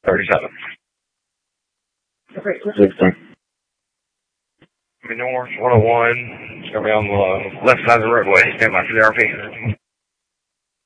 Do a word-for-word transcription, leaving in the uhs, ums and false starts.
thirty-seven. sixteen. North one oh one, it's going to be on the left side of the roadway. Stand by for the R P.